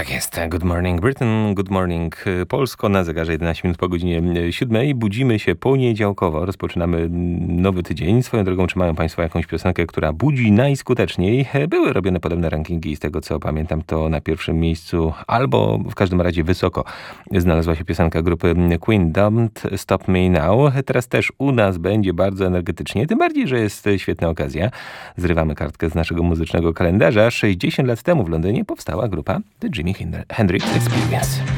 Tak jest. Good morning Britain, good morning Polsko. Na zegarze 11 minut po godzinie 7. Budzimy się poniedziałkowo. Rozpoczynamy nowy tydzień. Swoją drogą, czy mają Państwo jakąś piosenkę, która budzi najskuteczniej? Były robione podobne rankingi i z tego co pamiętam, to na pierwszym miejscu albo w każdym razie wysoko znalazła się piosenka grupy Queen, Don't Stop Me Now. Teraz też u nas będzie bardzo energetycznie, tym bardziej, że jest świetna okazja. Zrywamy kartkę z naszego muzycznego kalendarza. 60 lat temu w Londynie powstała grupa The Jimi Hendrix Experience.